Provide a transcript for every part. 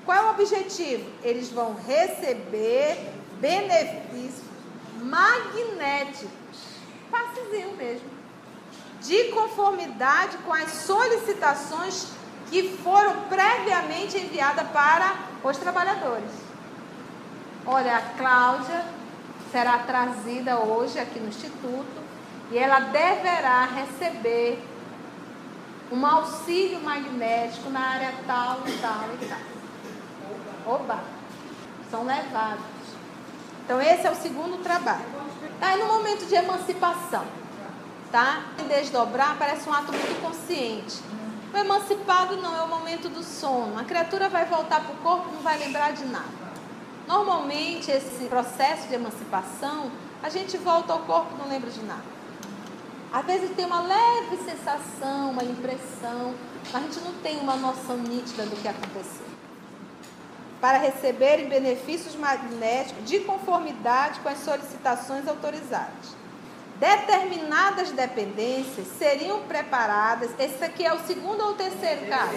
Qual é o objetivo? Eles vão receber benefícios magnéticos, facezinho mesmo, de conformidade com as solicitações que foram previamente enviadas para os trabalhadores. Olha, a Cláudia será trazida hoje aqui no Instituto e ela deverá receber um auxílio magnético na área tal e tal e tal. Oba! São levados. Então esse é o segundo trabalho. Tá? E no momento de emancipação, tá? Desdobrar parece um ato muito consciente. O emancipado não é o momento do sono. A criatura vai voltar para o corpo e não vai lembrar de nada. Normalmente esse processo de emancipação, a gente volta ao corpo e não lembra de nada. Às vezes tem uma leve sensação, uma impressão, mas a gente não tem uma noção nítida do que aconteceu. Para receberem benefícios magnéticos de conformidade com as solicitações autorizadas. Determinadas dependências seriam preparadas. Esse aqui é o segundo ou o terceiro caso?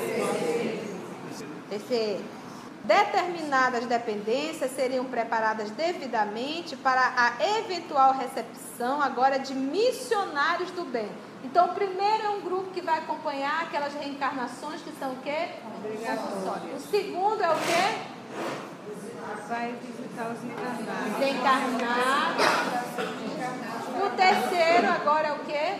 Terceiro. Determinadas dependências seriam preparadas devidamente para a eventual recepção agora de missionários do bem. Então, o primeiro é um grupo que vai acompanhar aquelas reencarnações que são o quê? Obrigatórias. O segundo é o quê? Vai visitar os encarnados. Desencarnados. O terceiro agora é o quê?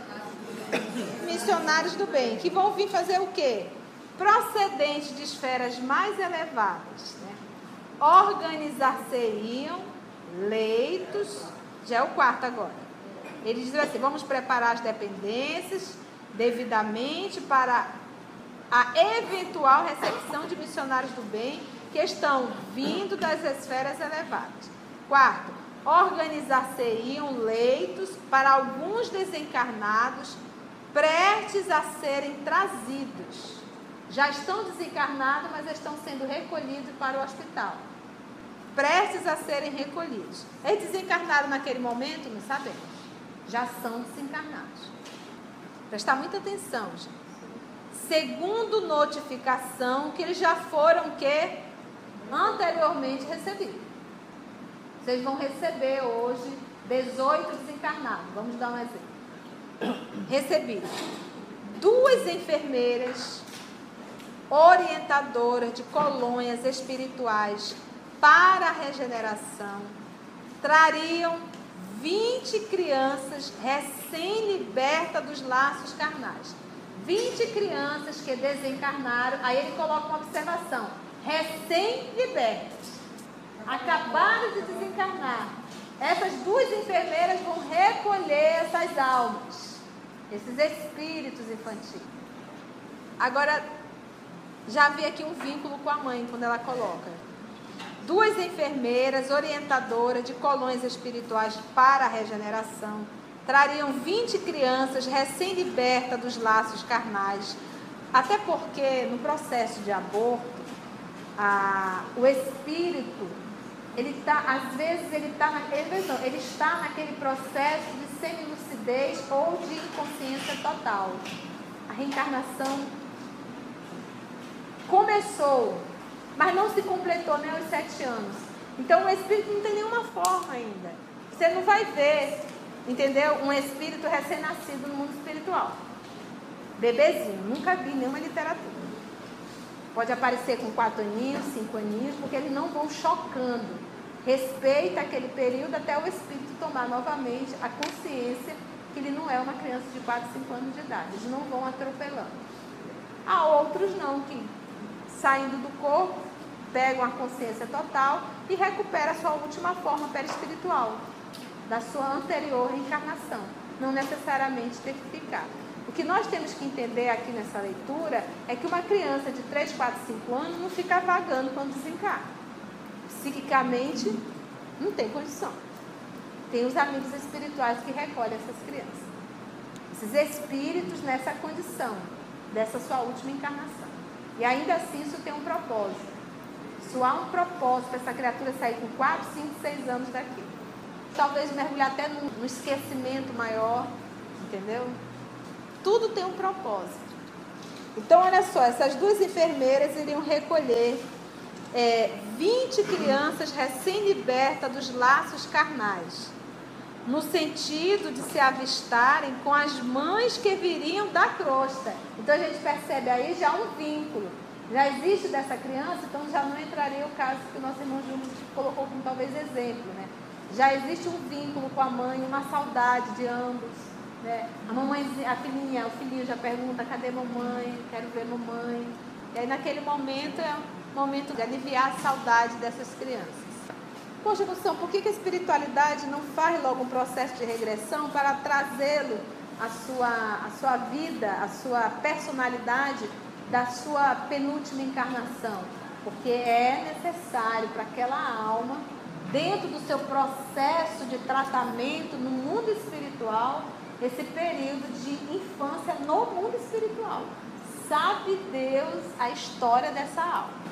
Missionários do bem, que vão vir fazer o quê? Procedentes de esferas mais elevadas, né? Organizar-se-iam leitos, já é o quarto agora. Eles dizem assim: vamos preparar as dependências devidamente para a eventual recepção de missionários do bem que estão vindo das esferas elevadas. Quarto, organizar-se-iam leitos para alguns desencarnados prestes a serem trazidos. Já estão desencarnados, mas estão sendo recolhidos para o hospital. Prestes a serem recolhidos. Eles desencarnaram naquele momento? Não sabemos. Já são desencarnados. Prestar muita atenção, gente. Segundo notificação que eles já foram que anteriormente recebidos. Vocês vão receber hoje 18 desencarnados. Vamos dar um exemplo. Recebidos 2 enfermeiras orientadoras de colônias espirituais para a regeneração, trariam 20 crianças recém-libertas dos laços carnais. 20 crianças que desencarnaram, aí ele coloca uma observação: recém-libertas, acabaram de desencarnar. Essas 2 enfermeiras vão recolher essas almas, esses espíritos infantis. Agora, já vi aqui um vínculo com a mãe, quando ela coloca: 2 enfermeiras orientadoras de colônias espirituais para a regeneração trariam 20 crianças recém-libertas dos laços carnais. Até porque no processo de aborto, o espírito, ele está, às vezes, ele está naquele processo de semilucidez ou de inconsciência total. A reencarnação começou, mas não se completou nem aos 7 anos. Então o espírito não tem nenhuma forma ainda. Você não vai ver, entendeu? Um espírito recém-nascido no mundo espiritual. Bebezinho, nunca vi nenhuma literatura. Pode aparecer com 4 aninhos, 5 aninhos, porque eles não vão chocando. Respeita aquele período até o espírito tomar novamente a consciência que ele não é uma criança de 4, 5 anos de idade. Eles não vão atropelando. Há outros não, que saindo do corpo, pegam a consciência total e recuperam a sua última forma perispiritual, da sua anterior reencarnação, não necessariamente ter que ficar. O que nós temos que entender aqui nessa leitura é que uma criança de 3, 4, 5 anos não fica vagando quando desencarna. Psiquicamente, não tem condição. Tem os amigos espirituais que recolhem essas crianças. Esses espíritos nessa condição, dessa sua última encarnação. E ainda assim isso tem um propósito. Isso há um propósito para essa criatura sair com 4, 5, 6 anos daqui. Talvez mergulhar até no esquecimento maior, entendeu? Tudo tem um propósito. Então, olha só, essas 2 enfermeiras iriam recolher 20 crianças recém-libertas dos laços carnais, no sentido de se avistarem com as mães que viriam da crosta. Então a gente percebe aí já um vínculo. Já existe dessa criança, então já não entraria o caso que o nosso irmão Júlio colocou como talvez exemplo, né? Já existe um vínculo com a mãe, uma saudade de ambos, né? A mamãezinha, a filhinha, o filhinho já pergunta: cadê mamãe? Quero ver mamãe. E aí naquele momento é um momento de aliviar a saudade dessas crianças. Poxa, Gustavo, por que a espiritualidade não faz logo um processo de regressão para trazê-lo à sua vida, à sua personalidade da sua penúltima encarnação? Porque é necessário para aquela alma, dentro do seu processo de tratamento no mundo espiritual, esse período de infância no mundo espiritual. Sabe Deus a história dessa alma.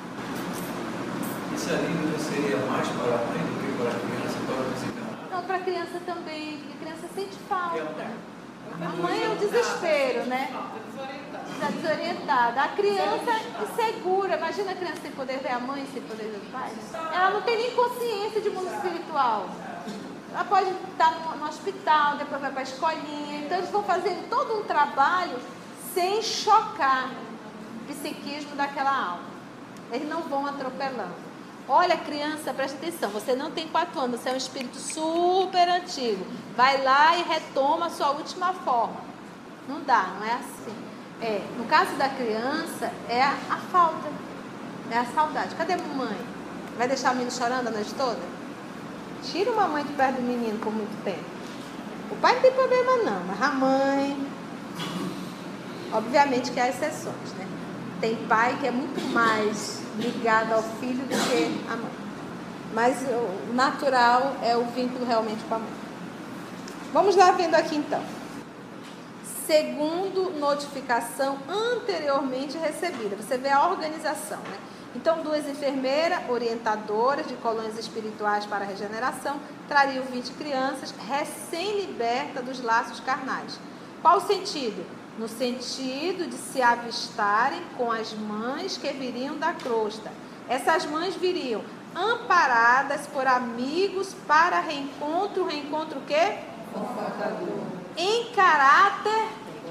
Esse alívio seria mais para a mãe do que para a criança, para desencarnar? Não, para a criança também, porque a criança sente falta. A mãe é um desespero, né? Está desorientada. A criança é insegura. Imagina a criança sem poder ver a mãe, sem poder ver o pai. Ela não tem nem consciência de mundo espiritual. Ela pode estar no hospital, depois vai para a escolinha. Então eles vão fazendo todo um trabalho sem chocar o psiquismo daquela alma. Eles não vão atropelando. Olha, criança, presta atenção, você não tem 4 anos, você é um espírito super antigo. Vai lá e retoma a sua última forma. Não dá, não é assim. No caso da criança, é a falta, é a saudade. Cadê a mamãe? Vai deixar o menino chorando a noite toda? Tira uma mãe de perto do menino por muito tempo. O pai não tem problema não, mas a mãe... Obviamente que há exceções, né? Tem pai que é muito mais ligado ao filho do que a mãe. Mas o natural é o vínculo realmente com a mãe. Vamos lá vendo aqui então. Segundo notificação anteriormente recebida. Você vê a organização, né? Então, 2 enfermeiras orientadoras de colônias espirituais para a regeneração trariam 20 crianças recém-libertas dos laços carnais. Qual o sentido? No sentido de se avistarem com as mães que viriam da crosta. Essas mães viriam amparadas por amigos para reencontro o quê? Em caráter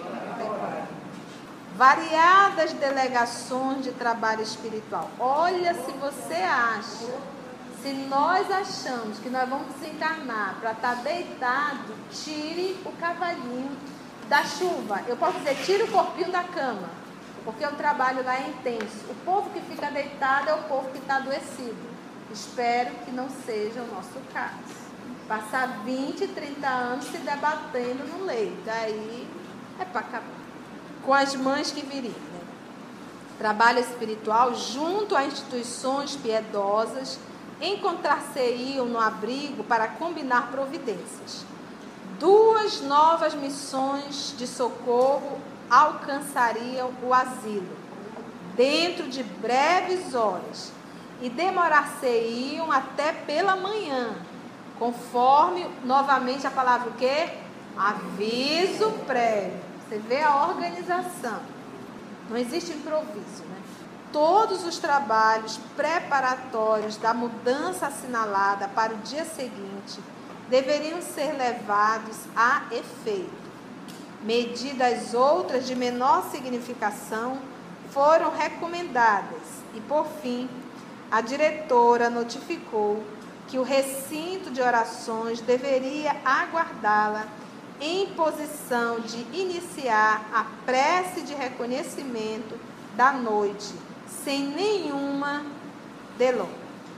variadas delegações de trabalho espiritual. Olha, se você acha, se nós achamos que nós vamos desencarnar para estar deitado, tire o cavalinho da chuva. Eu posso dizer, tire o corpinho da cama, porque o trabalho lá é intenso. O povo que fica deitado é o povo que está adoecido. Espero que não seja o nosso caso. Passar 20, 30 anos se debatendo no leito, aí é para acabar. Com as mães que viriam, né? Trabalho espiritual junto a instituições piedosas, encontrar-se-iam no abrigo para combinar providências. 2 novas missões de socorro alcançariam o asilo dentro de breves horas e demorar-se-iam até pela manhã, conforme novamente a palavra o quê? Aviso prévio. Você vê a organização. Não existe improviso, né? Todos os trabalhos preparatórios da mudança assinalada para o dia seguinte deveriam ser levados a efeito. Medidas outras de menor significação foram recomendadas e, por fim, a diretora notificou que o recinto de orações deveria aguardá-la em posição de iniciar a prece de reconhecimento da noite, sem nenhuma delonga.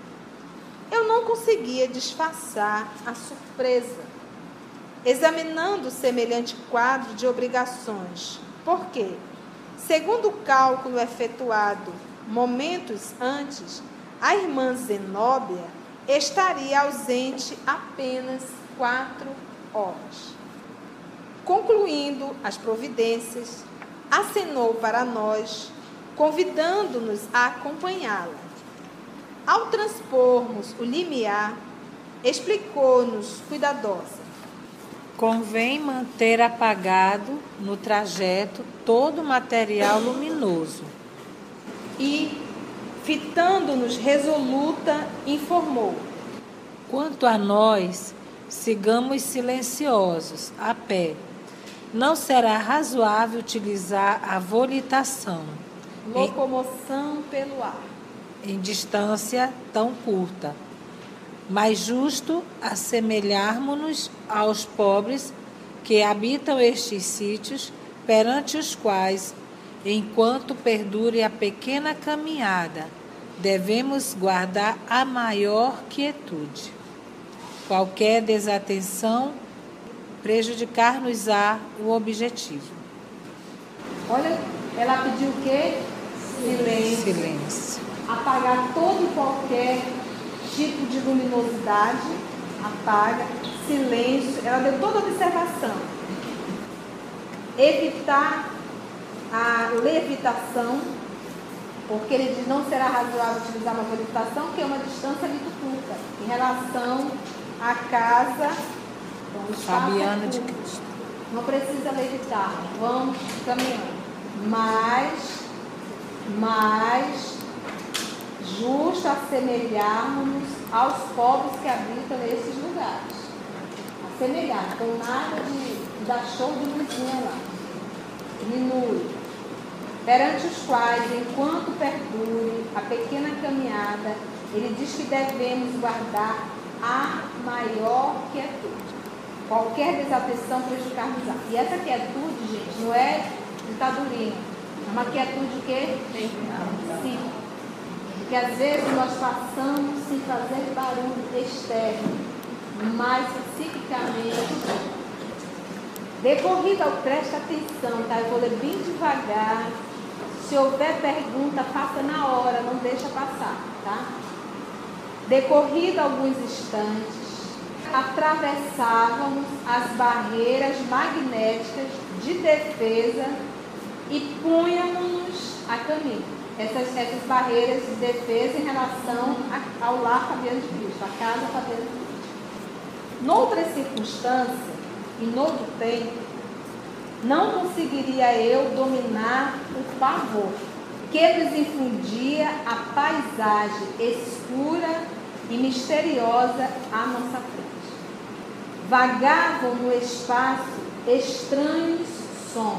Eu não conseguia disfarçar a surpresa, examinando semelhante quadro de obrigações, porque, segundo o cálculo efetuado momentos antes, a irmã Zenóbia estaria ausente apenas 4 horas. Concluindo as providências, acenou para nós, convidando-nos a acompanhá-la. Ao transpormos o limiar, explicou-nos cuidadosa: convém manter apagado no trajeto todo o material luminoso e fitando-nos resoluta, informou: Quanto a nós, sigamos silenciosos, a pé. Não será razoável utilizar a volitação locomoção pelo ar, em distância tão curta. Mais justo assemelharmos-nos aos pobres que habitam estes sítios, perante os quais, enquanto perdure a pequena caminhada, devemos guardar a maior quietude. Qualquer desatenção prejudicar-nos-á o objetivo. Olha, ela pediu o quê? Silêncio. Apagar todo e qualquer tipo de luminosidade, apaga, silêncio, ela deu toda a observação. Evitar a levitação, porque ele diz não será razoável utilizar uma levitação, que é uma distância muito curta, em relação à casa, então, o espaço Fabiana é de curto. Cristo. Não precisa levitar, vamos caminhando. Mas justo assemelharmos aos povos que habitam nesses lugares. Assemelhar, então nada de dar show de luzinha lá. Diminui. Perante os quais, enquanto perdure a pequena caminhada, ele diz que devemos guardar a maior quietude. Qualquer desatenção prejudicar-nos-á. E essa quietude, gente, não é ditadurinha. É uma quietude o quê? Sim. Porque às vezes nós passamos sem fazer barulho externo, mas psiquicamente. Decorrida, presta atenção, tá? Eu vou ler bem devagar. Se houver pergunta, faça na hora, não deixa passar, tá? Decorrido alguns instantes, atravessávamos as barreiras magnéticas de defesa e punhamos a caminho. Essas barreiras de defesa em relação ao lar Fabiano de Cristo, a casa Fabiano de Cristo. Noutra circunstância e noutro tempo, não conseguiria eu dominar o pavor que nos infundia a paisagem escura e misteriosa à nossa frente. Vagavam no espaço estranhos sons.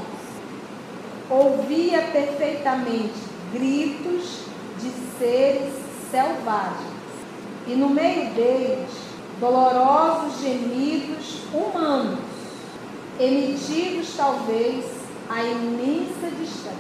Ouvia perfeitamente gritos de seres selvagens e no meio deles dolorosos gemidos humanos, emitidos talvez a imensa distância.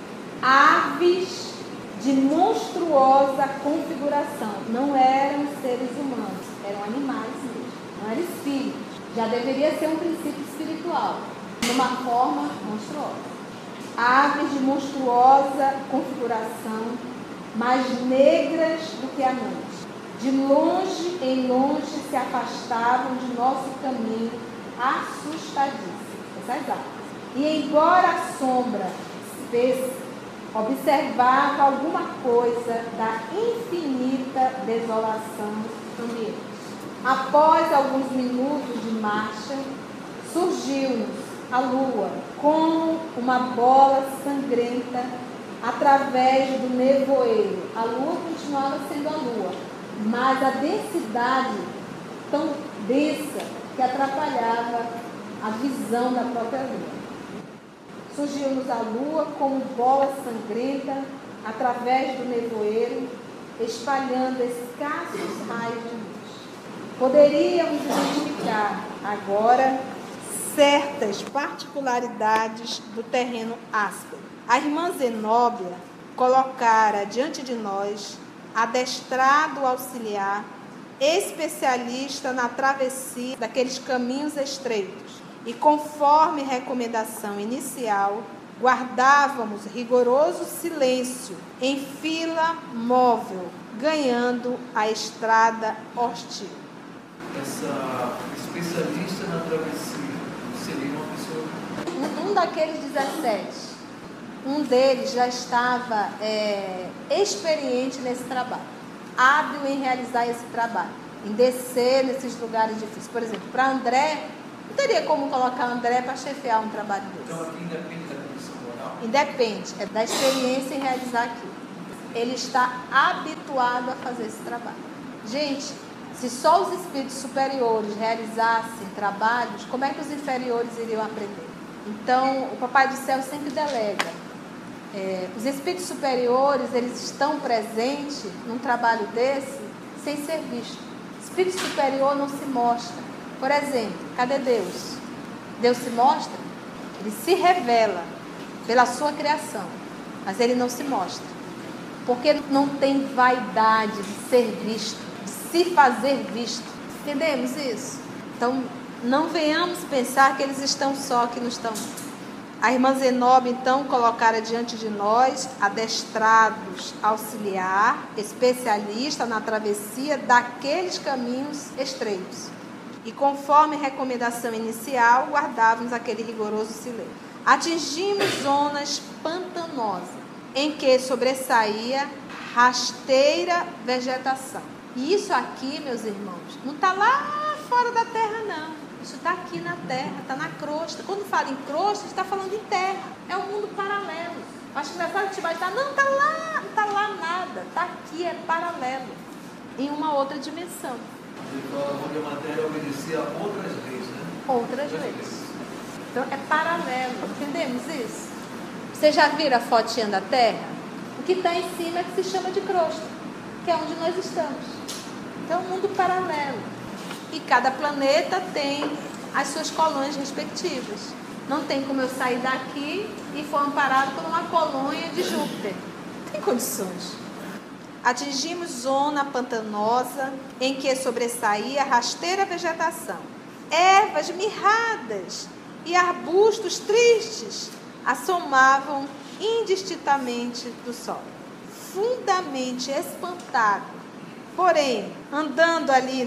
Aves de monstruosa configuração, não eram seres humanos, eram animais mesmo, não eram espíritos. Já deveria ser um princípio espiritual, numa forma monstruosa. Aves de monstruosa configuração, mais negras do que a noite. De longe em longe se afastavam de nosso caminho, assustadíssimos, essas aves. E embora a sombra espessa observava alguma coisa da infinita desolação ambiente. Após alguns minutos de marcha, surgiu-nos a lua como uma bola sangrenta através do nevoeiro. A lua continuava sendo a lua, mas a densidade tão densa que atrapalhava a visão da própria lua. Surgiu-nos a lua como bola sangrenta através do nevoeiro, espalhando escassos raios de luz. Poderíamos identificar agora certas particularidades do terreno áspero. A irmã Zenóbia colocara diante de nós adestrado auxiliar, especialista na travessia daqueles caminhos estreitos. E conforme recomendação inicial, guardávamos rigoroso silêncio em fila móvel, ganhando a estrada hostil. Essa especialista na travessia seria uma pessoa... Um daqueles 17, um deles já estava experiente nesse trabalho, hábil em realizar esse trabalho, em descer nesses lugares difíceis. Por exemplo, para André, não teria como colocar André para chefiar um trabalho desse. Então aqui independe da condição moral? Independe, é da experiência em realizar aquilo. ele está habituado a fazer esse trabalho. Gente, se só os espíritos superiores realizassem trabalhos, como é que os inferiores iriam aprender? Então, o Papai do Céu sempre delega. Os espíritos superiores, eles estão presentes num trabalho desse sem ser visto. O espírito superior não se mostra. Por exemplo, cadê Deus? Deus se mostra? Ele se revela pela sua criação, mas ele não se mostra. Porque não tem vaidade de ser visto, de se fazer visto. Entendemos isso? Então, não venhamos pensar que eles estão só, que não estão. A irmã Zenobia, então, colocara diante de nós adestrados, auxiliar, especialista na travessia daqueles caminhos estreitos. E conforme recomendação inicial, guardávamos aquele rigoroso silêncio. Atingimos zonas pantanosas, em que sobressaía rasteira vegetação. E isso aqui, meus irmãos, não está lá fora da terra, não. Isso está aqui na terra, está na crosta. Quando fala em crosta, está falando em terra. É um mundo paralelo. Acho engraçado que a gente vai estar, não está lá, não está lá nada. Está aqui, é paralelo, em uma outra dimensão. Ele fala onde a matéria obedecia a outras leis, né? Outras leis. Então, é paralelo. Entendemos isso? Vocês já viram a fotinha da Terra? O que está em cima é que se chama de crosta, que é onde nós estamos. Então, é um mundo paralelo. E cada planeta tem as suas colônias respectivas. Não tem como eu sair daqui e for amparado por uma colônia de Júpiter. Não tem condições. Atingimos zona pantanosa em que sobressaía rasteira vegetação. Ervas mirradas e arbustos tristes assomavam indistintamente do sol. Fundamente espantado, porém, andando ali,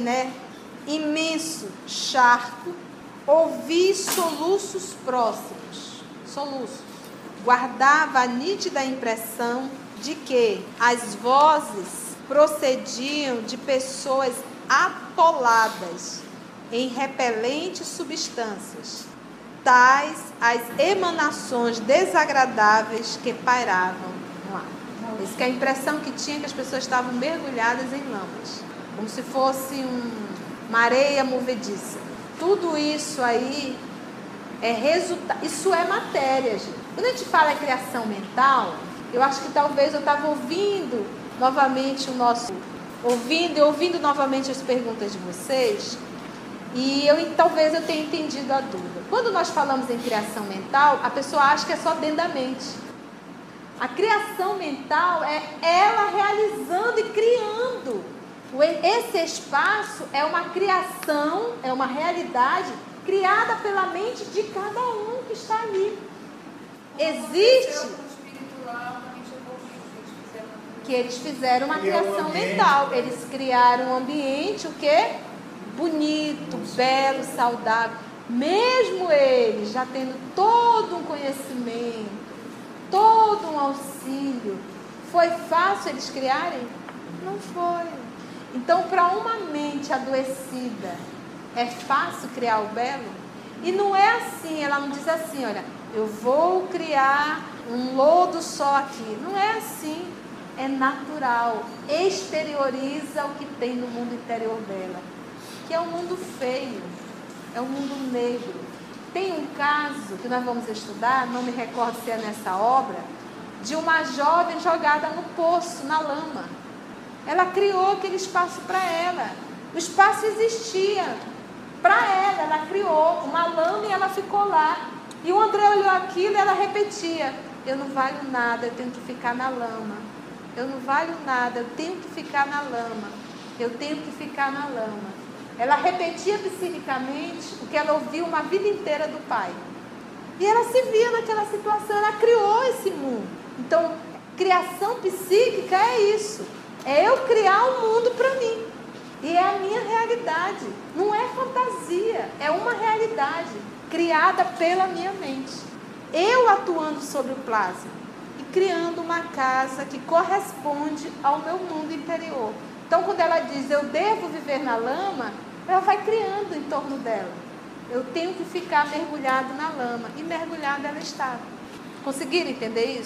imenso charco, ouvi soluços próximos. Soluços. Guardava a nítida impressão de que as vozes procediam de pessoas atoladas em repelentes substâncias, tais as emanações desagradáveis que pairavam no ar. Isso que é a impressão que tinha, que as pessoas estavam mergulhadas em lamas, como se fosse uma areia movediça. Tudo isso aí é resultado, isso é matéria, gente. Quando a gente fala em criação mental, eu acho que talvez eu estava ouvindo novamente ouvindo novamente as perguntas de vocês, e talvez eu tenha entendido a dúvida. Quando nós falamos em criação mental, a pessoa acha que é só dentro da mente. A criação mental é ela realizando e criando. Esse espaço é uma criação, é uma realidade criada pela mente de cada um que está ali. Existe que eles fizeram uma criação mental. Eles criaram um ambiente, o quê? Bonito, belo, saudável. Mesmo eles já tendo todo um conhecimento, todo um auxílio, foi fácil eles criarem? Não foi. Então, para uma mente adoecida, é fácil criar o belo? E não é assim, ela não diz assim, olha, eu vou criar um lodo só aqui. Não é assim, é natural. Exterioriza o que tem no mundo interior dela, que é um mundo feio, é um mundo negro. Tem um caso que nós vamos estudar, não me recordo se é nessa obra, de uma jovem jogada no poço, na lama. Ela criou aquele espaço para ela. O espaço existia para ela, ela criou uma lama e ela ficou lá. E o André olhou aquilo e ela repetia, eu não valho nada, eu tenho que ficar na lama. Eu não valho nada, eu tenho que ficar na lama. Eu tenho que ficar na lama. Ela repetia psiquicamente o que ela ouviu uma vida inteira do pai. E ela se via naquela situação, ela criou esse mundo. Então, criação psíquica é isso. É eu criar um mundo para mim. E é a minha realidade. Não é fantasia, é uma realidade criada pela minha mente. Eu atuando sobre o plasma e criando uma casa que corresponde ao meu mundo interior. Então, quando ela diz, eu devo viver na lama, ela vai criando em torno dela. Eu tenho que ficar mergulhado na lama. E mergulhada ela estava. Conseguiram entender isso?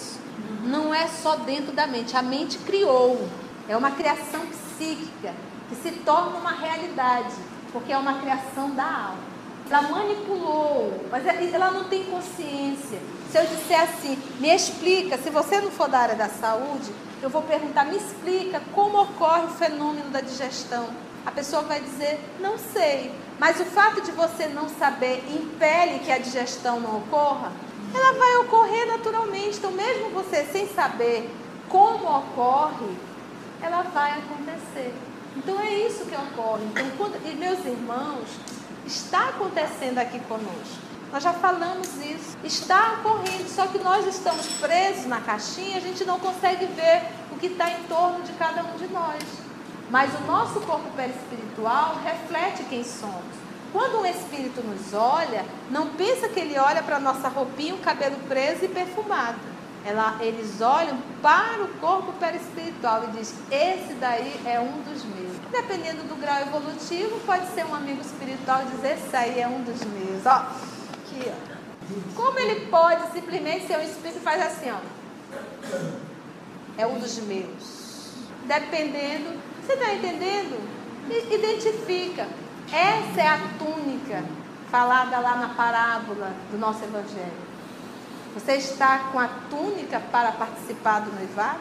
Não é só dentro da mente. A mente criou. É uma criação psíquica que se torna uma realidade, porque é uma criação da alma. Ela manipulou, mas ela não tem consciência. Se eu disser assim, me explica, se você não for da área da saúde, eu vou perguntar, me explica como ocorre o fenômeno da digestão. A pessoa vai dizer, não sei. Mas o fato de você não saber impele que a digestão não ocorra, ela vai ocorrer naturalmente. Então, mesmo você sem saber como ocorre, ela vai acontecer. Então, é isso que ocorre. Então, e meus irmãos, está acontecendo aqui conosco. Nós já falamos isso. Está ocorrendo, só que nós estamos presos na caixinha, a gente não consegue ver o que está em torno de cada um de nós. Mas o nosso corpo perispiritual reflete quem somos. Quando um espírito nos olha, não pensa que ele olha para a nossa roupinha, o cabelo preso e perfumado. Eles olham para o corpo perispiritual e dizem, esse daí é um dos meus. Dependendo do grau evolutivo, pode ser um amigo espiritual e dizer, esse aí é um dos meus. Ó, aqui, ó. Como ele pode simplesmente ser um espírito e faz assim, ó. É um dos meus. Dependendo, você está entendendo? Identifica. Essa é a túnica falada lá na parábola do nosso evangelho. Você está com a túnica para participar do noivado?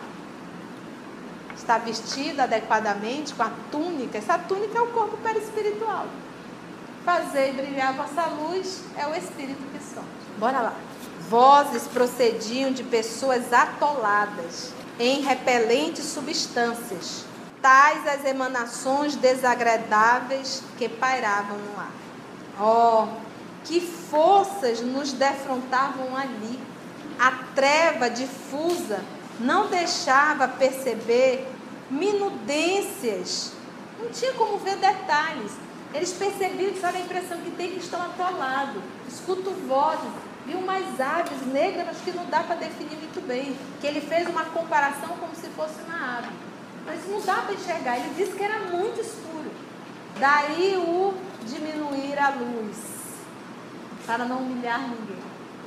Está vestido adequadamente com a túnica? Essa túnica é o corpo perispiritual. Fazer brilhar a vossa luz é o espírito que somos. Bora lá. Vozes procediam de pessoas atoladas em repelentes substâncias, tais as emanações desagradáveis que pairavam no ar. Oh, que forças nos defrontavam ali. A treva difusa não deixava perceber minudências. Não tinha como ver detalhes. Eles percebiam, sabe, a impressão que tem que estão atolados. Escuto vozes, vi umas aves negras, mas que não dá para definir muito bem. Que ele fez uma comparação como se fosse uma ave. Mas não dá para enxergar. Ele disse que era muito escuro. Daí o diminuir a luz, para não humilhar ninguém.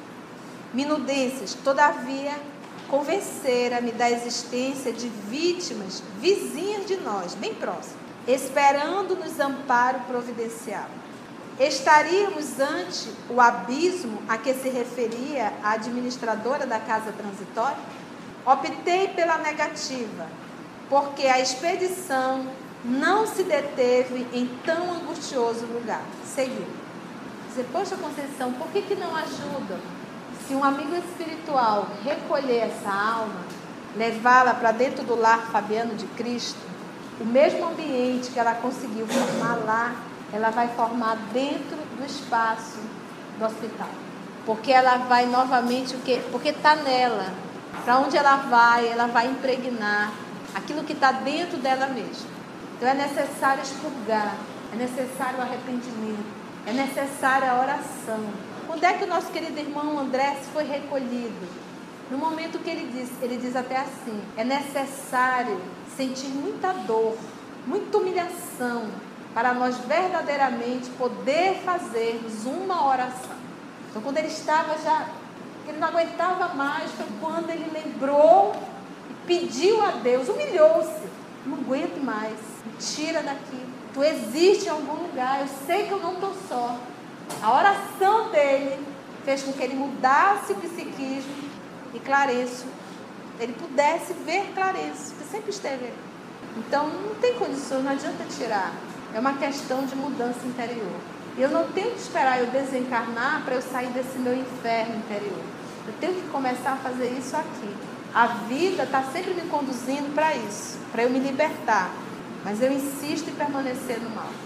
Minudências, todavia, convencera-me da existência de vítimas vizinhas de nós, bem próximas, esperando-nos amparo providencial. Estaríamos ante o abismo a que se referia a administradora da casa transitória? Optei pela negativa, porque a expedição não se deteve em tão angustioso lugar. Seguiu. Dizer, poxa, Conceição, por que não ajuda? Se um amigo espiritual recolher essa alma, levá-la para dentro do lar Fabiano de Cristo, o mesmo ambiente que ela conseguiu formar lá, ela vai formar dentro do espaço do hospital. Porque ela vai novamente, porque está nela. Para onde ela vai impregnar aquilo que está dentro dela mesma. Então é necessário expurgar, é necessário o arrependimento, é necessária a oração. Quando é que o nosso querido irmão André foi recolhido? No momento que ele diz até assim, é necessário sentir muita dor, muita humilhação, para nós verdadeiramente poder fazermos uma oração. Então quando ele estava já, ele não aguentava mais, foi quando ele lembrou e pediu a Deus, humilhou-se, não aguento mais, me tira daqui, tu existes em algum lugar, eu sei que eu não estou só. A oração dele fez com que ele mudasse o psiquismo e Clarencio, ele pudesse ver Clarencio, que sempre esteve ali. Então não tem condições, não adianta tirar, é uma questão de mudança interior. E eu não tenho que esperar eu desencarnar para eu sair desse meu inferno interior. Eu tenho que começar a fazer isso aqui. A vida está sempre me conduzindo para isso, para eu me libertar. Mas eu insisto em permanecer no mal.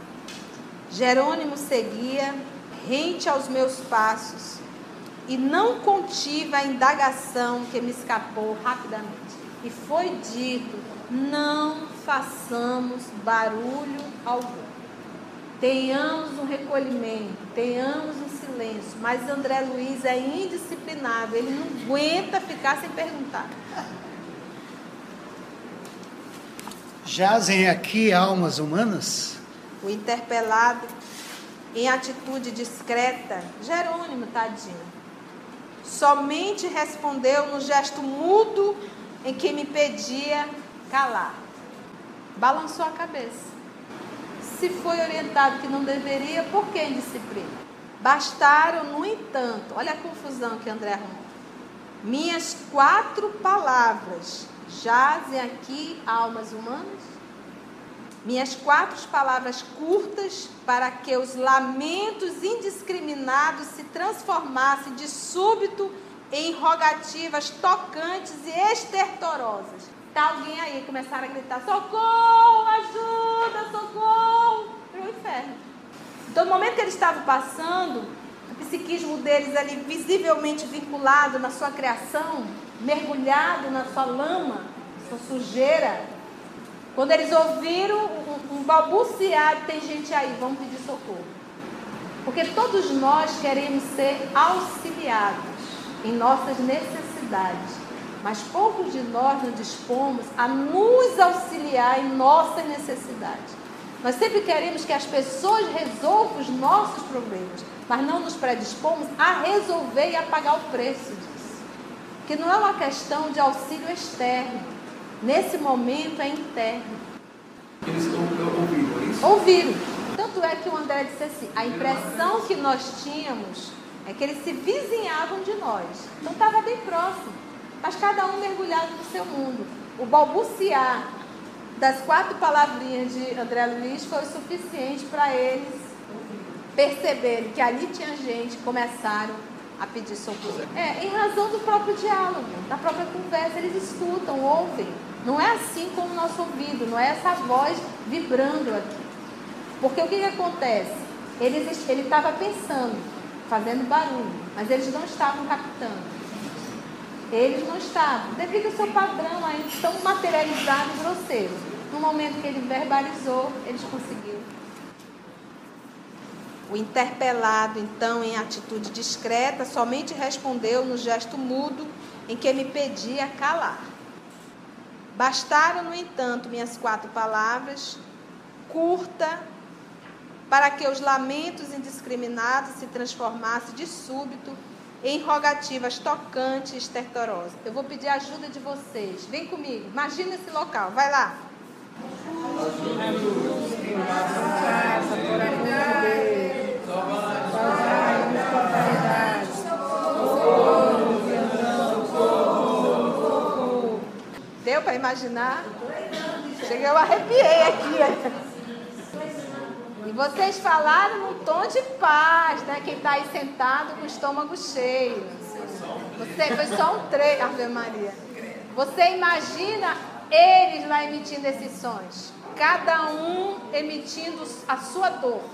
Jerônimo seguia rente aos meus passos e não contive a indagação que me escapou rapidamente. E foi dito, não façamos barulho algum. Tenhamos um recolhimento, tenhamos um silêncio. Mas André Luiz é indisciplinado, ele não aguenta ficar sem perguntar. Jazem aqui almas humanas? O interpelado, em atitude discreta, Jerônimo, tadinho, somente respondeu no gesto mudo em que me pedia calar. Balançou a cabeça. Se foi orientado que não deveria, por que indisciplina? Bastaram, no entanto, olha a confusão que André arrumou. Minhas 4 palavras jazem aqui almas humanas? Minhas 4 palavras curtas para que os lamentos indiscriminados se transformassem de súbito em rogativas tocantes e estertorosas. Tá alguém aí, começaram a gritar, socorro, ajuda, socorro, para o inferno. Então, no momento que eles estavam passando, o psiquismo deles ali visivelmente vinculado na sua criação, mergulhado na sua lama, sua sujeira, quando eles ouviram um balbuciar, tem gente aí, vamos pedir socorro. Porque todos nós queremos ser auxiliados em nossas necessidades, mas poucos de nós nos dispomos a nos auxiliar em nossas necessidades. Nós sempre queremos que as pessoas resolvam os nossos problemas, mas não nos predispomos a resolver e a pagar o preço disso. Que não é uma questão de auxílio externo. Nesse momento é interno. Eles ouviram isso? Ouviram. Tanto é que o André disse assim, a impressão que nós tínhamos é que eles se vizinhavam de nós. Então estava bem próximo, mas cada um mergulhado no seu mundo. O balbuciar das 4 palavrinhas de André Luiz foi o suficiente para eles perceberem que ali tinha gente, começaram a pedir socorro. Em razão do próprio diálogo, da própria conversa, eles escutam, ouvem. Não é assim com o nosso ouvido, não é essa voz vibrando aqui. Porque o que acontece? Ele estava pensando, fazendo barulho, mas eles não estavam captando. Eles não estavam, devido ao seu padrão aí, tão materializado e grosseiro. No momento que ele verbalizou, eles conseguiram. O interpelado, então, em atitude discreta, somente respondeu no gesto mudo em que me pedia calar. Bastaram, no entanto, minhas 4 palavras, curta, para que os lamentos indiscriminados se transformassem de súbito em rogativas tocantes e estertorosas. Eu vou pedir a ajuda de vocês. Vem comigo. Imagina esse local. Vai lá. Deu para imaginar? Cheguei, eu arrepiei aqui. E vocês falaram num tom de paz, né? Quem está aí sentado com o estômago cheio. Foi só um treino, Ave Maria. Você imagina eles lá emitindo esses sons, cada um emitindo a sua dor.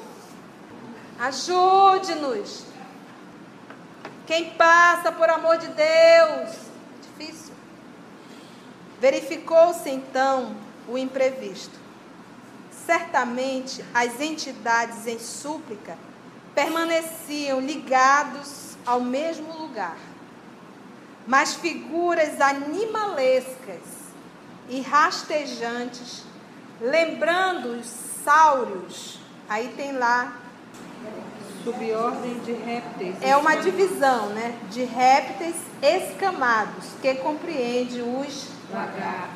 Ajude-nos. Quem passa, por amor de Deus. Difícil. Verificou-se então o imprevisto. Certamente as entidades em súplica permaneciam ligados ao mesmo lugar, mas figuras animalescas e rastejantes, lembrando os sáurios, aí tem lá, Subordem de répteis. é uma divisão, né, de répteis escamados, que compreende os Lagartos.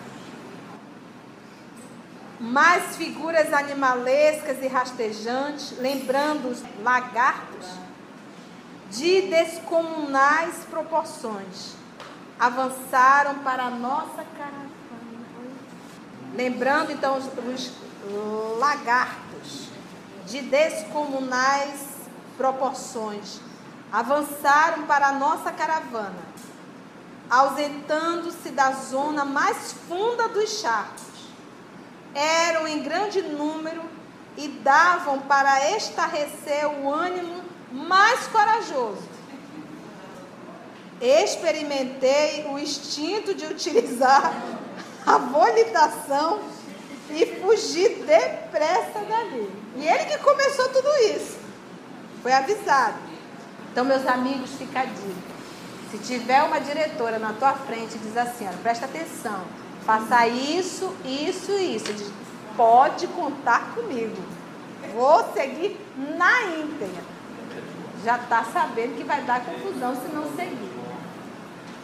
mais figuras animalescas e rastejantes, lembrando os lagartos, de descomunais proporções, avançaram para a nossa caravana. Lembrando então os lagartos, de descomunais proporções, avançaram para a nossa caravana, ausentando-se da zona mais funda dos charcos. Eram em grande número e davam para estarrecer o ânimo mais corajoso. Experimentei o instinto de utilizar a volitação e fugir depressa dali. E ele que começou tudo isso. Foi avisado. Então, meus amigos, fica a dica. Se tiver uma diretora na tua frente, diz assim, olha, presta atenção, faça isso, isso e isso. Diz, pode contar comigo. Vou seguir na íntegra. Já está sabendo que vai dar confusão se não seguir.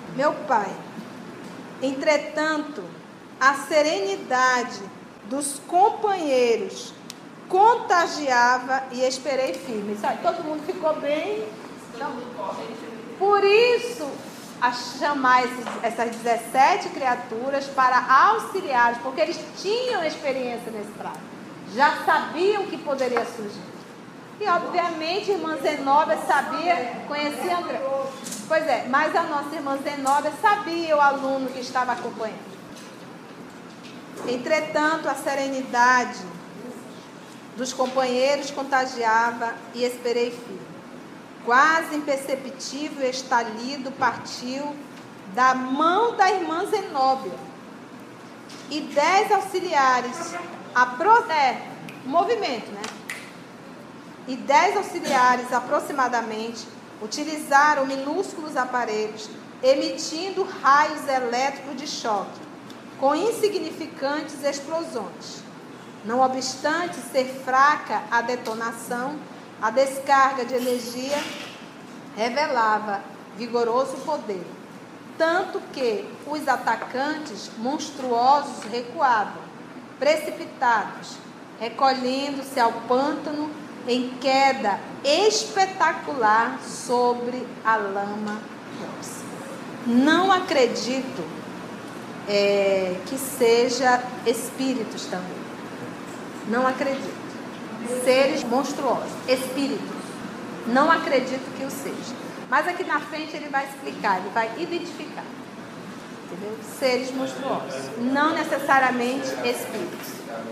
Meu pai, entretanto, a serenidade dos companheiros contagiava e esperei firme. Sabe, todo mundo ficou bem. Não. Por isso, a chamar essas 17 criaturas para auxiliares, porque eles tinham experiência nesse prazo, já sabiam que poderia surgir. E obviamente a irmã Zenóbia sabia, conhecia André. Pois é, mas a nossa irmã Zenóbia sabia o aluno que estava acompanhando. Entretanto, a serenidade dos companheiros contagiava e esperei firme. Quase imperceptível estalido partiu da mão da irmã Zenóbia. E 10 auxiliares, movimento, né? E 10 auxiliares aproximadamente utilizaram minúsculos aparelhos, emitindo raios elétricos de choque, com insignificantes explosões. Não obstante ser fraca a detonação, a descarga de energia revelava vigoroso poder, tanto que os atacantes monstruosos recuavam, precipitados, recolhendo-se ao pântano em queda espetacular sobre a lama próxima. Não acredito que seja espíritos também. Não acredito. Seres monstruosos, espíritos. Não acredito que o seja. Mas aqui na frente ele vai explicar, ele vai identificar. Entendeu? Seres monstruosos. Não necessariamente espíritos.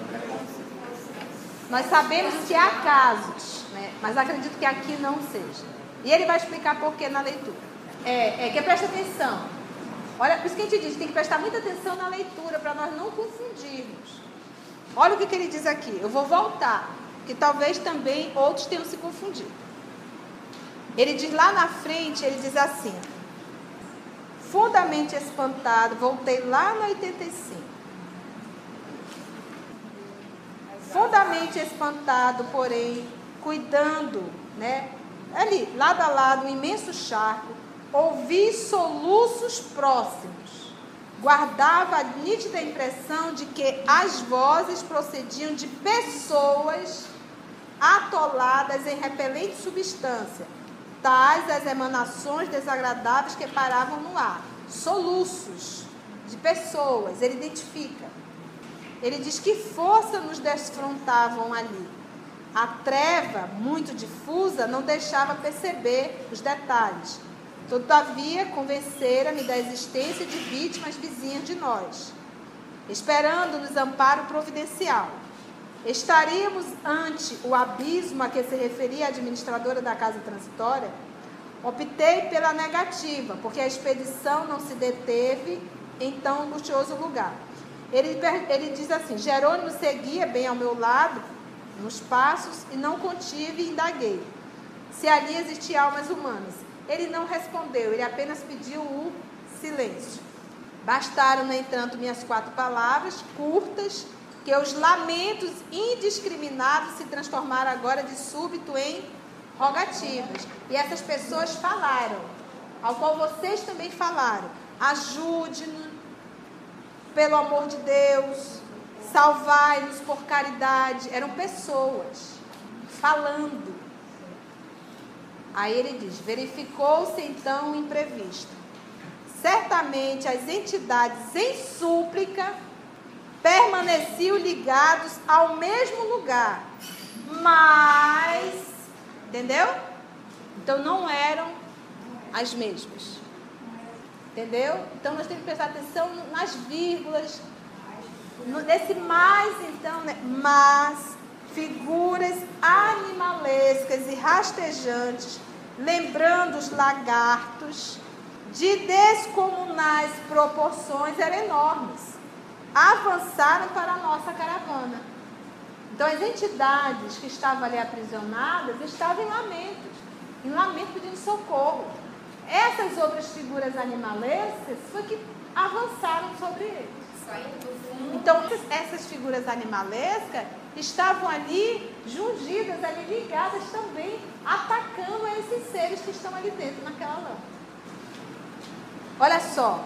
Nós sabemos que há casos, né? Mas acredito que aqui não seja. E ele vai explicar por que na leitura. Que presta atenção. Olha, por isso que a gente diz, tem que prestar muita atenção na leitura para nós não confundirmos. Olha o que ele diz aqui. Eu vou voltar, que talvez também outros tenham se confundido. Ele diz lá na frente, ele diz assim: fundamente espantado, voltei lá no 85. Fundamente espantado, porém, cuidando, né? Ali, lado a lado, um imenso charco, ouvi soluços próximos. Guardava a nítida impressão de que as vozes procediam de pessoas atoladas em repelente substância, tais as emanações desagradáveis que paravam no ar. Soluços de pessoas, ele identifica. Ele diz que força nos desfrontavam ali. A treva, muito difusa, não deixava perceber os detalhes. Todavia, convencera-me da existência de vítimas vizinhas de nós, esperando-nos amparo providencial. Estaríamos ante o abismo a que se referia a administradora da casa transitória? Optei pela negativa, porque a expedição não se deteve em tão angustioso lugar. Ele diz assim: Jerônimo seguia bem ao meu lado, nos passos, e não contive e indaguei se ali existiam almas humanas. Ele não respondeu, ele apenas pediu o silêncio. Bastaram, no entanto, minhas 4 palavras, curtas, que os lamentos indiscriminados se transformaram agora de súbito em rogativas. E essas pessoas falaram, ao qual vocês também falaram: ajude-nos, pelo amor de Deus, salvai-nos por caridade. Eram pessoas falando. Aí ele diz: verificou-se então o imprevisto. Certamente as entidades em súplica permaneciam ligados ao mesmo lugar, mas, entendeu? Então não eram as mesmas. Entendeu? Então nós temos que prestar atenção nas vírgulas, nesse mais, então, né? Mas figuras animalescas e rastejantes, lembrando os lagartos, de descomunais proporções, eram enormes. Avançaram para a nossa caravana. Então as entidades que estavam ali aprisionadas estavam em lamento pedindo socorro. Essas outras figuras animalescas foi que avançaram sobre eles. Então essas figuras animalescas estavam ali, jungidas, ali ligadas também, atacando a esses seres que estão ali dentro naquela lama. Olha só.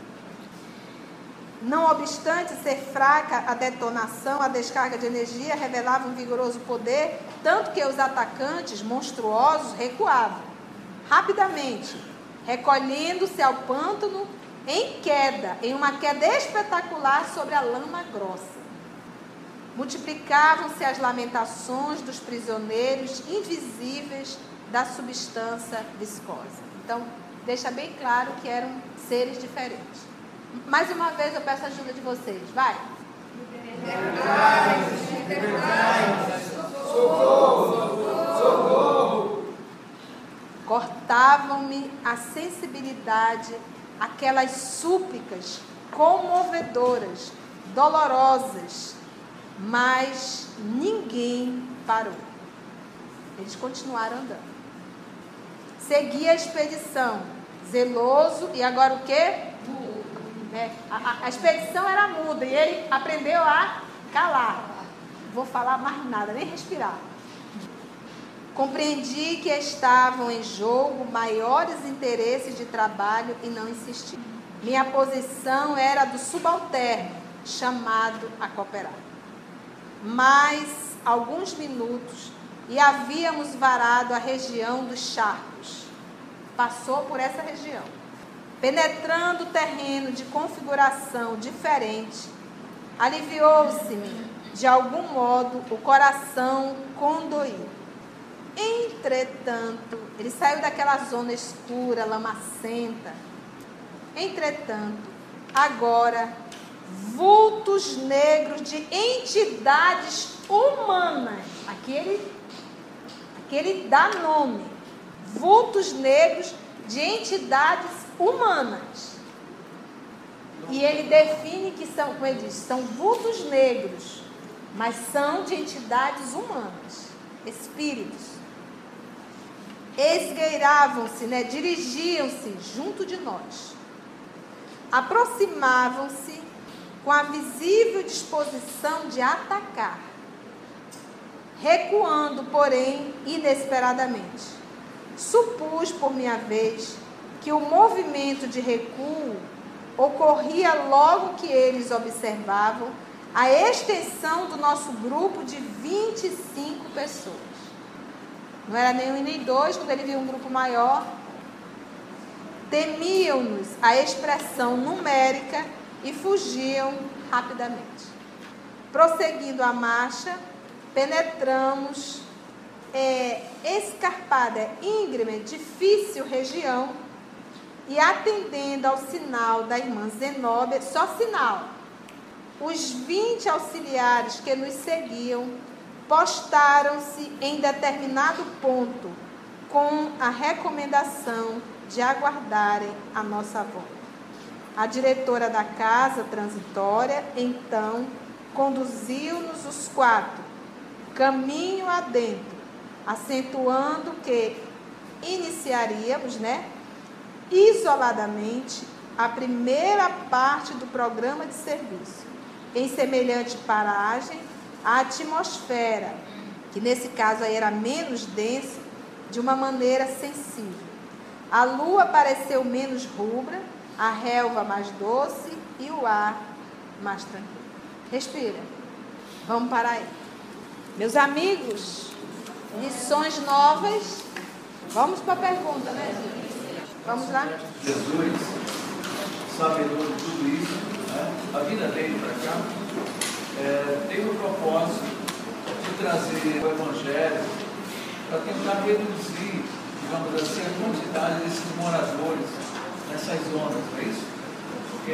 Não obstante ser fraca a detonação, a descarga de energia revelava um vigoroso poder, tanto que os atacantes monstruosos recuavam rapidamente, recolhendo-se ao pântano em uma queda espetacular sobre a lama grossa. Multiplicavam-se as lamentações dos prisioneiros invisíveis da substância viscosa. Então, deixa bem claro que eram seres diferentes. Mais uma vez eu peço a ajuda de vocês. Vai. Socorro! Cortavam-me a sensibilidade aquelas súplicas comovedoras, dolorosas, mas ninguém parou. Eles continuaram andando. Segui a expedição, zeloso, e agora o quê? A expedição era muda e ele aprendeu a calar. Não vou falar mais nada, nem respirar. Compreendi que estavam em jogo maiores interesses de trabalho e não insisti. Minha posição era do subalterno, chamado a cooperar. Mais alguns minutos e havíamos varado a região dos charcos. Passou por essa região. Penetrando o terreno de configuração diferente, aliviou-se-me, de algum modo, o coração condoído. Entretanto, ele saiu daquela zona escura, lamacenta. Entretanto, agora, vultos negros de entidades humanas. Aqui ele dá nome. Vultos negros de entidades humanas. E ele define que são, como ele diz, são vultos negros, mas são de entidades humanas, espíritos. Esgueiravam-se, dirigiam-se junto de nós. Aproximavam-se com a visível disposição de atacar, recuando, porém, inesperadamente. Supus, por minha vez, que o movimento de recuo ocorria logo que eles observavam a extensão do nosso grupo de 25 pessoas. Não era nem um nem dois, quando ele viu um grupo maior. Temiam-nos a expressão numérica e fugiam rapidamente. Prosseguindo a marcha, penetramos escarpada, íngreme, difícil região, e atendendo ao sinal da irmã Zenóbia, só sinal, os 20 auxiliares que nos seguiam postaram-se em determinado ponto com a recomendação de aguardarem a nossa volta. A diretora da casa transitória, então, conduziu-nos os 4, caminho adentro, acentuando que iniciaríamos, isoladamente, a primeira parte do programa de serviço. Em semelhante paragem, a atmosfera, que nesse caso aí era menos densa, de uma maneira sensível. A lua pareceu menos rubra, a relva mais doce e o ar mais tranquilo. Respira. Vamos parar aí. Meus amigos, lições novas. Vamos para a pergunta, Vamos lá? Jesus, sabedor de tudo isso, a vida dele para cá, tem o propósito de trazer o Evangelho para tentar reduzir, digamos assim, a quantidade desses moradores nessas zonas, não é isso? Ok?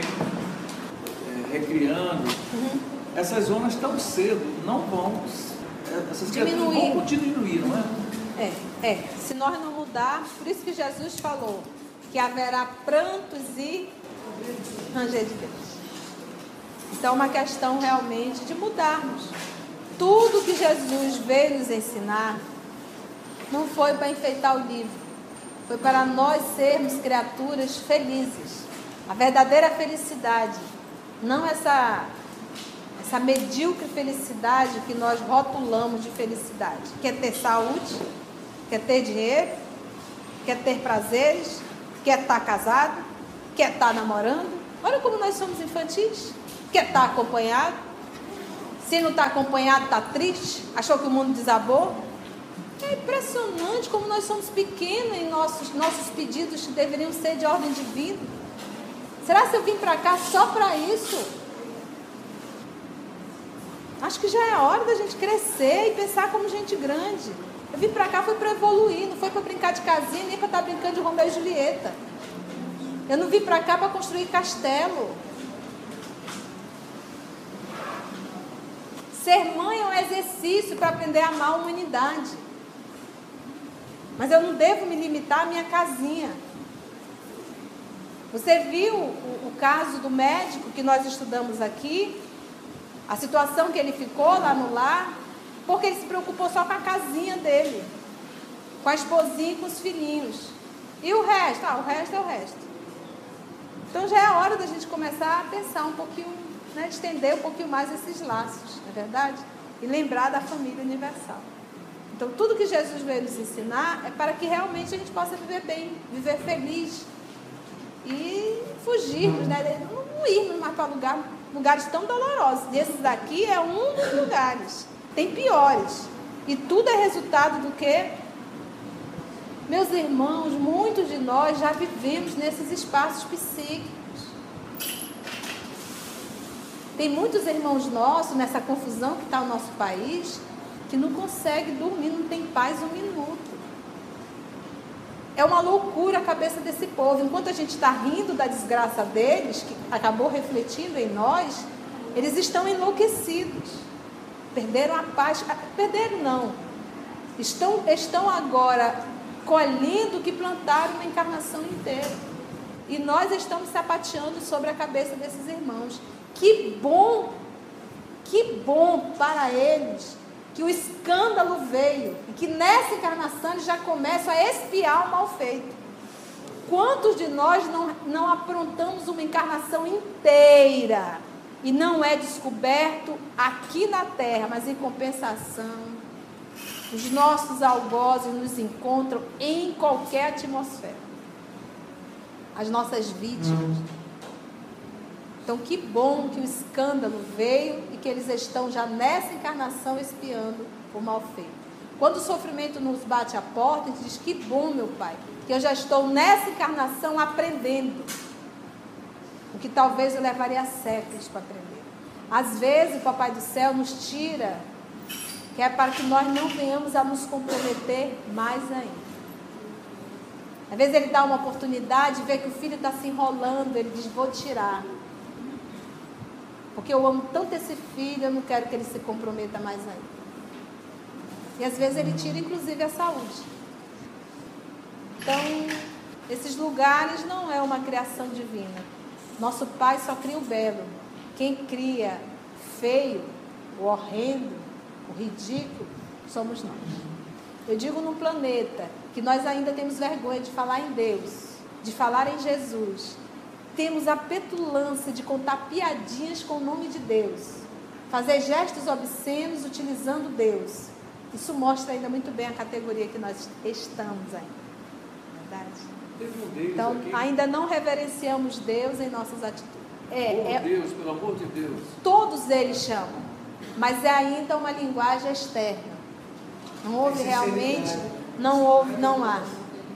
Recriando. Essas zonas tão cedo não vão, essas criaturas vão diminuir, não é? Se nós não mudarmos, por isso que Jesus falou que haverá prantos e ranger de Deus. Então é uma questão realmente de mudarmos. Tudo que Jesus veio nos ensinar não foi para enfeitar o livro, foi para nós sermos criaturas felizes. A verdadeira felicidade, não essa medíocre felicidade que nós rotulamos de felicidade. Quer ter saúde, quer ter dinheiro, quer ter prazeres, quer estar casado. Quer estar namorando? Olha como nós somos infantis. Quer estar acompanhado? Se não está acompanhado, está triste? Achou que o mundo desabou? É impressionante como nós somos pequenos em nossos pedidos que deveriam ser de ordem divina. Será que eu vim para cá só para isso? Acho que já é hora da gente crescer e pensar como gente grande. Eu vim para cá foi para evoluir, não foi para brincar de casinha, nem para estar brincando de Romeu e Julieta. Eu não vim para cá para construir castelo. Ser mãe é um exercício para aprender a amar a humanidade. Mas eu não devo me limitar à minha casinha. Você viu o caso do médico que nós estudamos aqui? A situação que ele ficou lá no lar, porque ele se preocupou só com a casinha dele, com a esposinha e com os filhinhos. E o resto? O resto é o resto. Então já é hora da gente começar a pensar um pouquinho, né, de estender um pouquinho mais esses laços, não é verdade? E lembrar da família universal. Então tudo que Jesus veio nos ensinar é para que realmente a gente possa viver bem, viver feliz e fugirmos, né? Não irmos mais para lugares tão dolorosos. E esse daqui é um dos lugares. Tem piores. E tudo é resultado do quê? Meus irmãos, muitos de nós já vivemos nesses espaços psíquicos. Tem muitos irmãos nossos, nessa confusão que está o nosso país, que não consegue dormir, não tem paz um minuto. É uma loucura a cabeça desse povo. Enquanto a gente está rindo da desgraça deles, que acabou refletindo em nós, eles estão enlouquecidos. Perderam a paz. Perderam não. Estão agora colhendo o que plantaram uma encarnação inteira. E nós estamos sapateando sobre a cabeça desses irmãos. Que bom para eles que o escândalo veio e que nessa encarnação eles já começam a expiar o mal feito. Quantos de nós não aprontamos uma encarnação inteira e não é descoberto aqui na Terra, mas em compensação, os nossos algozes nos encontram em qualquer atmosfera. As nossas vítimas. Então, que bom que o escândalo veio e que eles estão já nessa encarnação espiando o mal feito. Quando o sofrimento nos bate à porta, a gente diz, que bom, meu Pai, que eu já estou nessa encarnação aprendendo. O que talvez eu levaria séculos para aprender. Às vezes, o Papai do Céu nos tira, que é para que nós não venhamos a nos comprometer mais ainda. Às vezes ele dá uma oportunidade, vê que o filho está se enrolando, ele diz, vou tirar. Porque eu amo tanto esse filho, eu não quero que ele se comprometa mais ainda. E às vezes ele tira, inclusive, a saúde. Então, esses lugares não é uma criação divina. Nosso Pai só cria o belo. Quem cria feio, o horrendo, o ridículo, somos nós. Eu digo no planeta que nós ainda temos vergonha de falar em Deus, de falar em Jesus. Temos a petulância de contar piadinhas com o nome de Deus. Fazer gestos obscenos utilizando Deus. Isso mostra ainda muito bem a categoria que nós estamos ainda. Verdade? Então, ainda não reverenciamos Deus em nossas atitudes. Deus, pelo amor de Deus. Todos eles chamam. Mas é ainda uma linguagem externa. Não houve realmente... Não há.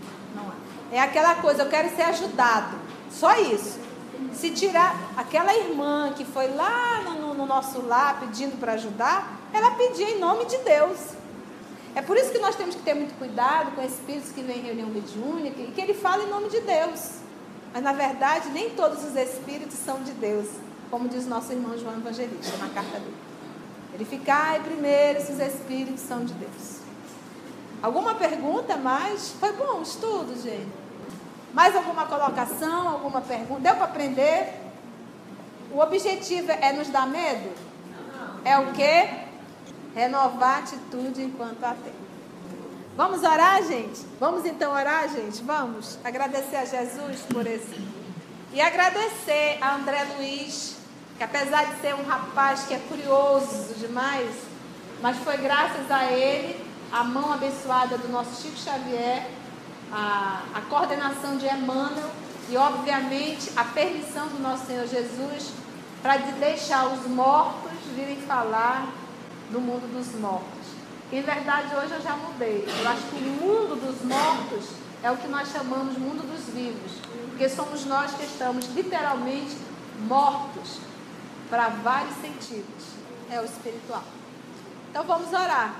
É aquela coisa, eu quero ser ajudado. Só isso. Se tirar aquela irmã que foi lá no nosso lar pedindo para ajudar, ela pedia em nome de Deus. É por isso que nós temos que ter muito cuidado com espíritos que vêm em reunião mediúnica e que ele fala em nome de Deus. Mas na verdade nem todos os espíritos são de Deus, como diz nosso irmão João Evangelista na carta dele. Verificai primeiro se os espíritos são de Deus. Alguma pergunta mais? Foi bom o estudo, gente. Mais alguma colocação, alguma pergunta? Deu para aprender? O objetivo é nos dar medo? É o quê? Renovar a atitude enquanto há tempo. Vamos orar, gente? Vamos então orar, gente? Vamos agradecer a Jesus por esse. E agradecer a André Luiz, que apesar de ser um rapaz que é curioso demais, mas foi graças a ele, a mão abençoada do nosso Chico Xavier, a coordenação de Emmanuel, e, obviamente, a permissão do nosso Senhor Jesus para deixar os mortos virem falar do mundo dos mortos. Em verdade, hoje eu já mudei. Eu acho que o mundo dos mortos é o que nós chamamos de mundo dos vivos, porque somos nós que estamos literalmente mortos para vários sentidos. É o espiritual. Então vamos orar.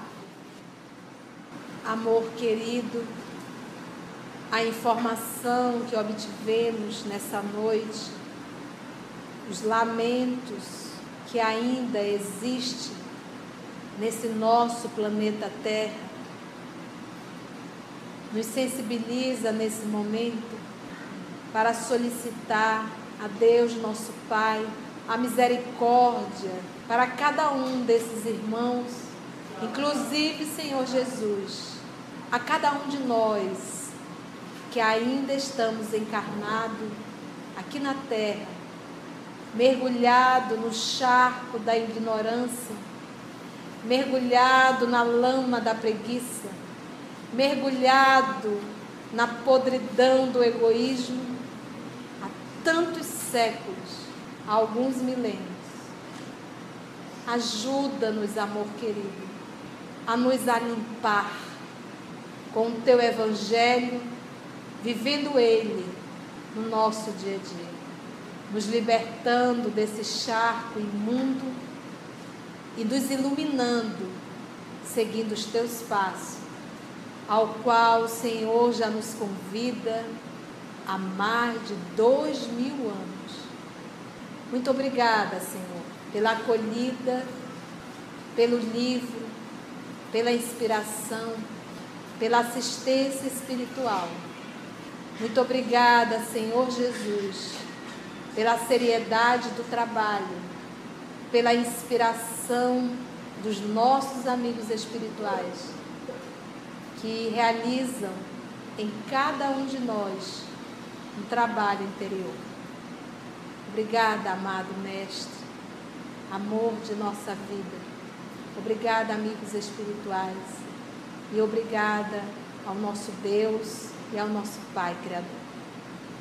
Amor querido, a informação que obtivemos nessa noite, os lamentos que ainda existem nesse nosso planeta Terra, nos sensibiliza nesse momento para solicitar a Deus nosso Pai a misericórdia para cada um desses irmãos, inclusive, Senhor Jesus, a cada um de nós que ainda estamos encarnados aqui na Terra, mergulhado no charco da ignorância, mergulhado na lama da preguiça, mergulhado na podridão do egoísmo há tantos séculos, há alguns milênios. Ajuda-nos, amor querido, a nos limpar com o teu evangelho, vivendo ele no nosso dia a dia, nos libertando desse charco imundo e nos iluminando, seguindo os teus passos, ao qual o Senhor já nos convida há mais de 2000 anos. Muito obrigada, Senhor, pela acolhida, pelo livro, pela inspiração, pela assistência espiritual. Muito obrigada, Senhor Jesus, pela seriedade do trabalho, pela inspiração dos nossos amigos espirituais, que realizam em cada um de nós um trabalho interior. Obrigada, amado Mestre, amor de nossa vida. Obrigada, amigos espirituais. E obrigada ao nosso Deus e ao nosso Pai Criador.